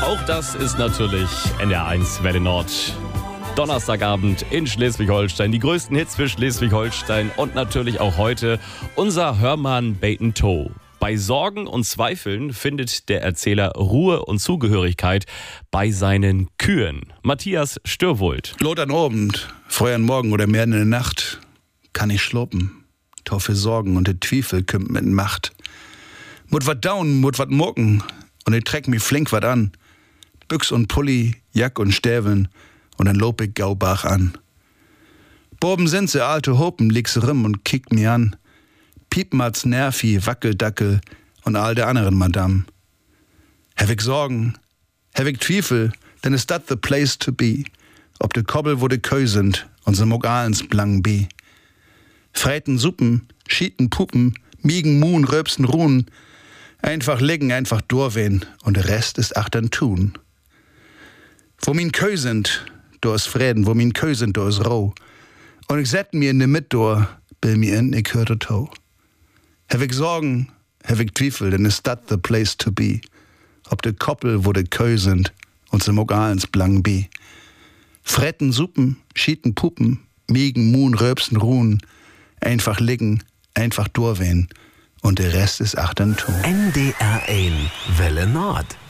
Auch das ist natürlich NDR1 Welle Nord. Donnerstagabend in Schleswig-Holstein. Die größten Hits für Schleswig-Holstein und natürlich auch heute unser Hörmann Bacon Toe. Bei Sorgen und Zweifeln findet der Erzähler Ruhe und Zugehörigkeit bei seinen Kühen. Matthias Störwold. Lot an Abend, früh an Morgen oder mehr in der Nacht kann ich schloppen. Taufe Sorgen und der Zweifel kümmt mit Macht. Mut wat down, mut wat mucken und ich treck mich flink wat an. Büchs und Pulli, Jack und Stäveln und dann lob ich Gaubach an. Boben sind se alte Hopen, leg se rim und kickt mir an. Piepmatz, Nervi, Wackeldackel und all der anderen Madame. Hab ich Sorgen, hab ich Zweifel, denn ist dat the place to be. Ob de Kobbel, wo de Köi sind und se Mogalens blang be. Freiten Suppen, Schieten Puppen, Miegen, Muhn, Röpsen, Ruhen. Einfach liegen, einfach durchwehen und der Rest ist achtern tun. Wo min Köi sind, do ist Frieden, wo min Köi sind, do ist Roh. Und ich set mir in de Mittdor, bill mir in, ich hörte Tau. Hab ich Sorgen, hab ich Zweifel, denn ist dat the place to be. Ob de Koppel, wo de Köi sind und se Mogalens blang be. Fretten Suppen, Schieten Puppen, Miegen, Muhn, Röpsen, Ruhen. Einfach liegen, einfach durchwehen und der Rest ist achtern tun. NDR1 Welle Nord.